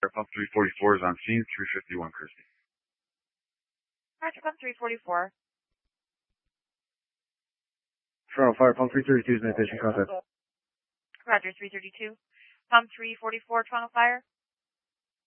Pump 344 is on scene, 351 Christie. Roger, Pump 344. Toronto Fire, Pump 332 is in patient contact. Roger, 332. Pump 344, Toronto Fire.